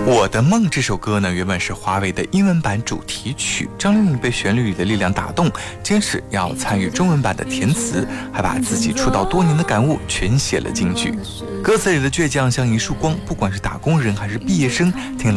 我的梦这首歌呢，原本是华为的英文版主题曲。张靓颖被旋律里的力量打动，坚持要参与中文版的填词，还把自己出道多年的感悟全写了进去。歌词里的倔强像一束光，不管是打工人还是毕业生，听了